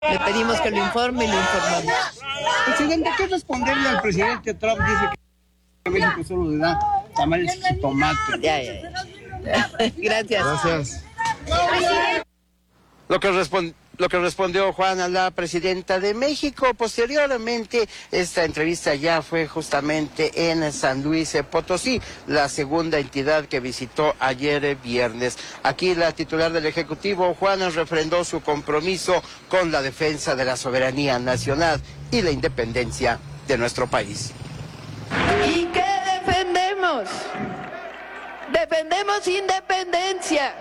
Le pedimos que lo informe y lo informamos. Presidente, ¿qué responderle al presidente Trump? Dice que México solo le da tamales y tomate. Ya. Gracias. Gracias. Lo que respondió Juan a la presidenta de México. Posteriormente, esta entrevista ya fue justamente en San Luis Potosí, la segunda entidad que visitó ayer viernes. Aquí la titular del Ejecutivo, Juan, refrendó su compromiso con la defensa de la soberanía nacional y la independencia de nuestro país. ¿Y qué defendemos? Defendemos independencia.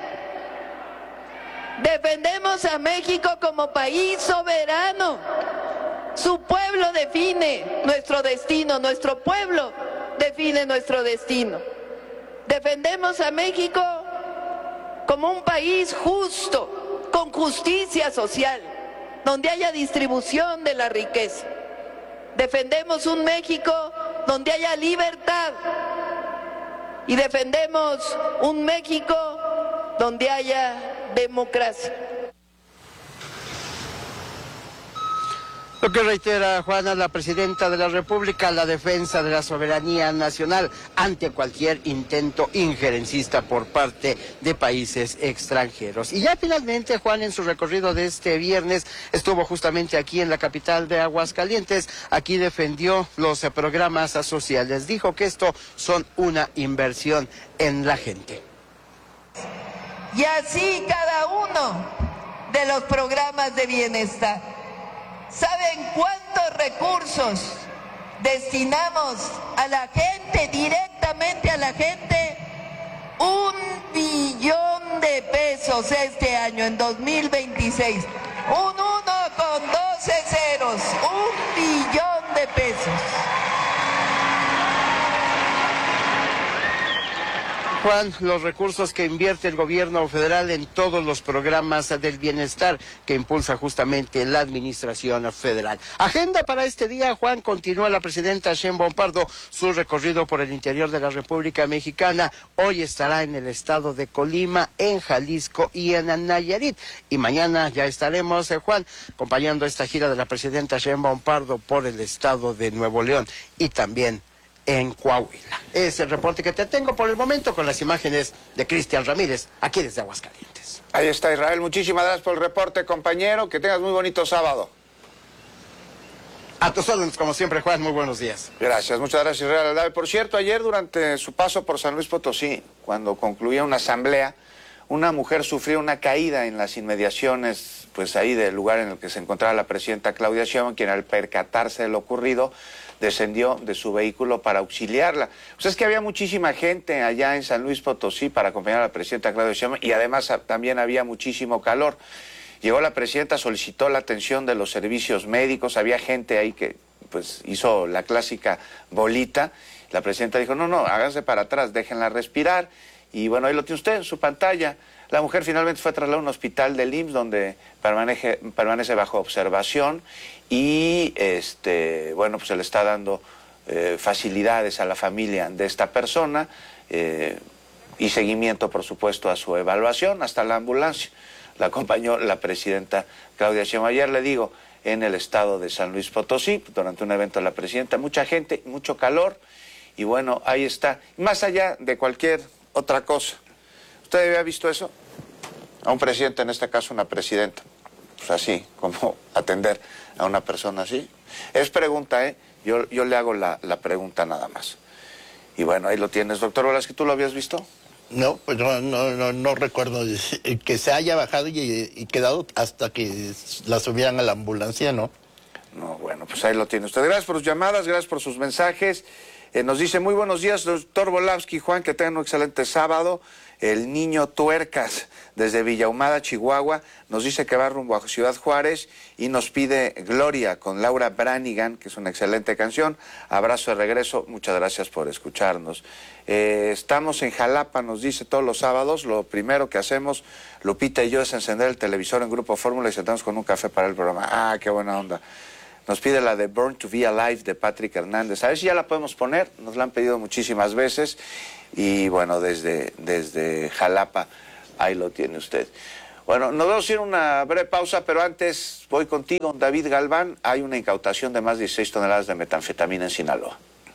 Defendemos a México como país soberano. Su pueblo define nuestro destino, nuestro pueblo define nuestro destino. Defendemos a México como un país justo, con justicia social, donde haya distribución de la riqueza. Defendemos un México donde haya libertad y defendemos un México donde haya democracia. Lo que reitera Juana, la presidenta de la República, la defensa de la soberanía nacional ante cualquier intento injerencista por parte de países extranjeros. Y ya finalmente, Juan, en su recorrido de este viernes, estuvo justamente aquí en la capital de Aguascalientes. Aquí defendió los programas sociales. Dijo que esto son una inversión en la gente. Y así cada uno de los programas de bienestar. ¿Saben cuántos recursos destinamos a la gente, directamente a la gente? 1 billón de pesos este año, en 2026. Un 1 con 12 ceros, 1 billón de pesos. Juan, los recursos que invierte el gobierno federal en todos los programas del bienestar que impulsa justamente la administración federal. Agenda para este día, Juan, continúa la presidenta Sheinbaum Pardo su recorrido por el interior de la República Mexicana. Hoy estará en el estado de Colima, en Jalisco y en Nayarit. Y mañana ya estaremos, Juan, acompañando esta gira de la presidenta Sheinbaum Pardo por el estado de Nuevo León y también en Coahuila. Es el reporte que te tengo por el momento con las imágenes de Cristian Ramírez, aquí desde Aguascalientes. Ahí está, Israel. Muchísimas gracias por el reporte, compañero. Que tengas muy bonito sábado. A tus órdenes, como siempre, Juan. Muy buenos días. Gracias, muchas gracias, Israel. Por cierto, ayer durante su paso por San Luis Potosí, cuando concluía una asamblea, una mujer sufrió una caída en las inmediaciones, pues ahí del lugar en el que se encontraba la presidenta Claudia Sheinbaum, quien al percatarse de lo ocurrido, descendió de su vehículo para auxiliarla. Pues es que había muchísima gente allá en San Luis Potosí para acompañar a la presidenta Claudia Sheinbaum y además también había muchísimo calor. Llegó la presidenta, solicitó la atención de los servicios médicos, había gente ahí que pues hizo la clásica bolita. La presidenta dijo, no, háganse para atrás, déjenla respirar. Y bueno, ahí lo tiene usted en su pantalla. La mujer finalmente fue trasladada a un hospital del IMSS donde permanece bajo observación y bueno, pues se le está dando facilidades a la familia de esta persona y seguimiento, por supuesto, a su evaluación hasta la ambulancia. La acompañó la presidenta Claudia Sheinbaum. Ayer le digo, en el estado de San Luis Potosí, durante un evento de la presidenta, mucha gente, mucho calor y bueno, ahí está. Más allá de cualquier otra cosa. ¿Usted había visto eso? A un presidente, en este caso una presidenta. Pues así, como atender a una persona así. Es pregunta, ¿eh? Yo le hago la pregunta nada más. Y bueno, ahí lo tienes. Doctor Velázquez, ¿tú lo habías visto? No, pues no recuerdo que se haya bajado y quedado hasta que la subieran a la ambulancia, ¿no? No, bueno, pues ahí lo tiene usted. Gracias por sus llamadas, gracias por sus mensajes. Nos dice, muy buenos días, doctor Volávsky, Juan, que tengan un excelente sábado. El niño Tuercas, desde Villahumada, Chihuahua, nos dice que va rumbo a Ciudad Juárez y nos pide Gloria con Laura Branigan, que es una excelente canción. Abrazo de regreso, muchas gracias por escucharnos. Estamos en Jalapa, nos dice, todos los sábados. Lo primero que hacemos, Lupita y yo, es encender el televisor en Grupo Fórmula y sentamos con un café para el programa. Ah, qué buena onda. Nos pide la de Born to be Alive de Patrick Hernández. A ver si ya la podemos poner, nos la han pedido muchísimas veces. Y bueno, desde Jalapa, ahí lo tiene usted. Bueno, nos vamos a ir a una breve pausa, pero antes voy contigo, David Galván. Hay una incautación de más de 16 toneladas de metanfetamina en Sinaloa.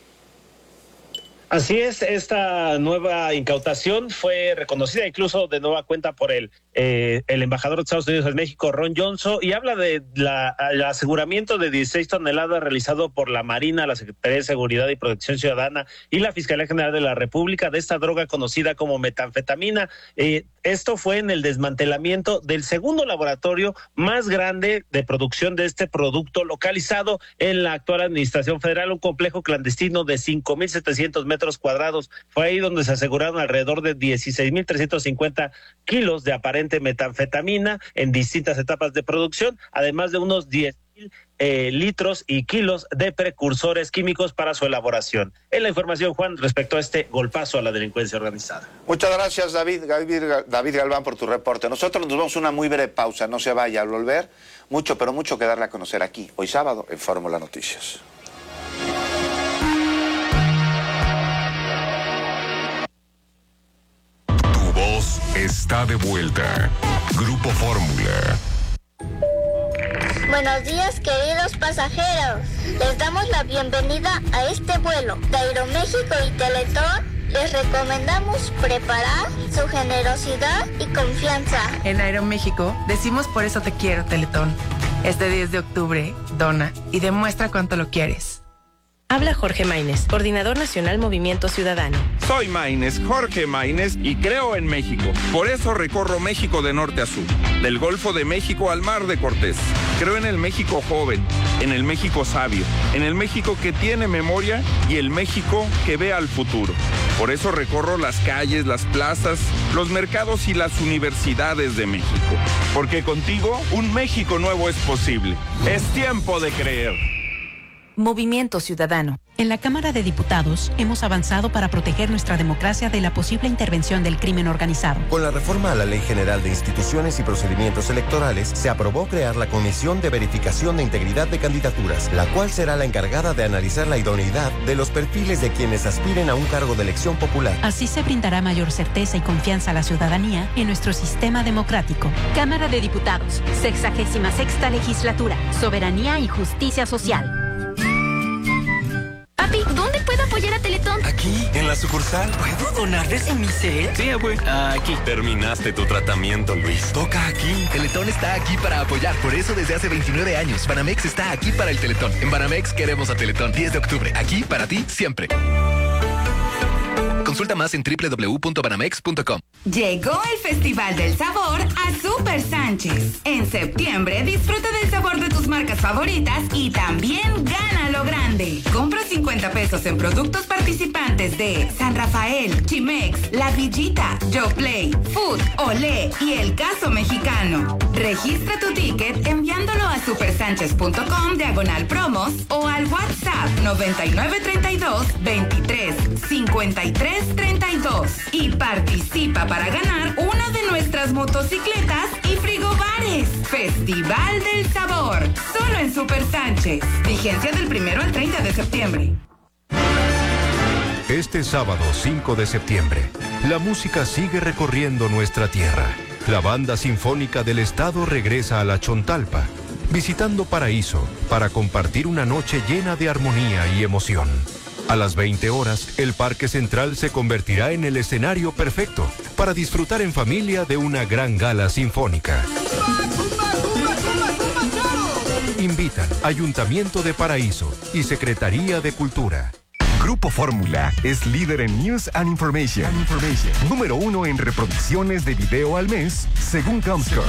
Así es, esta nueva incautación fue reconocida incluso de nueva cuenta por el embajador de Estados Unidos en México, Ron Johnson, y habla de el aseguramiento de 16 toneladas realizado por la Marina, la Secretaría de Seguridad y Protección Ciudadana y la Fiscalía General de la República de esta droga conocida como metanfetamina. Esto fue en el desmantelamiento del segundo laboratorio más grande de producción de este producto localizado en la actual Administración Federal, un complejo clandestino de 5,700 metros cuadrados. Fue ahí donde se aseguraron alrededor de 16,350 kilos de aparente metanfetamina en distintas etapas de producción, además de unos 10,000 litros y kilos de precursores químicos para su elaboración. En la información, Juan, respecto a este golpazo a la delincuencia organizada. Muchas gracias, David Galván, por tu reporte. Nosotros nos vamos a una muy breve pausa. No se vaya. Al volver, mucho, pero mucho que darle a conocer aquí, hoy sábado, en Fórmula Noticias. Tu voz está de vuelta. Grupo Fórmula. Buenos días, queridos pasajeros. Les damos la bienvenida a este vuelo de Aeroméxico y Teletón. Les recomendamos preparar su generosidad y confianza. En Aeroméxico decimos por eso te quiero, Teletón. Este 10 de octubre, dona y demuestra cuánto lo quieres. Habla Jorge Maínez, Coordinador Nacional Movimiento Ciudadano. Soy Maínez, Jorge Maínez, y creo en México. Por eso recorro México de norte a sur, del Golfo de México al Mar de Cortés. Creo en el México joven, en el México sabio, en el México que tiene memoria y el México que ve al futuro. Por eso recorro las calles, las plazas, los mercados y las universidades de México. Porque contigo un México nuevo es posible. Es tiempo de creer. Movimiento Ciudadano. En la Cámara de Diputados hemos avanzado para proteger nuestra democracia de la posible intervención del crimen organizado. Con la reforma a la Ley General de Instituciones y Procedimientos Electorales, se aprobó crear la Comisión de Verificación de Integridad de Candidaturas, la cual será la encargada de analizar la idoneidad de los perfiles de quienes aspiren a un cargo de elección popular. Así se brindará mayor certeza y confianza a la ciudadanía en nuestro sistema democrático. Cámara de Diputados, 66ª Legislatura, Soberanía y Justicia Social. Papi, ¿dónde puedo apoyar a Teletón? Aquí, en la sucursal. ¿Puedo donar desde mi cel? Sí, abue. Aquí. Terminaste tu tratamiento, Luis. Toca aquí. Teletón está aquí para apoyar. Por eso, desde hace 29 años, Banamex está aquí para el Teletón. En Banamex queremos a Teletón. 10 de octubre. Aquí para ti, siempre. Consulta más en www.banamex.com. Llegó el Festival del Sabor a Super Sánchez. En septiembre, disfruta del sabor de tus marcas favoritas y también gana lo grande. Compra 50 pesos en productos participantes de San Rafael, Chimex, La Villita, Yoplait, Food, Olé y El Caso Mexicano. Registra tu ticket enviándolo a supersanchez.com/promos o al WhatsApp 9932-235332 y participa para ganar una de nuestras motocicletas y frigobares. Festival del Sabor, solo en Super Sánchez. Vigencia del 1 al 30 de septiembre. Este sábado 5 de septiembre, la música sigue recorriendo nuestra tierra. La Banda Sinfónica del Estado regresa a la Chontalpa, visitando Paraíso para compartir una noche llena de armonía y emoción. A las 20 horas, el Parque Central se convertirá en el escenario perfecto para disfrutar en familia de una gran gala sinfónica. Invitan Ayuntamiento de Paraíso y Secretaría de Cultura. Grupo Fórmula es líder en News and Information. Número 1 en reproducciones de video al mes, según Comscore.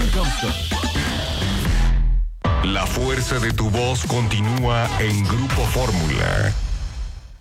La fuerza de tu voz continúa en Grupo Fórmula.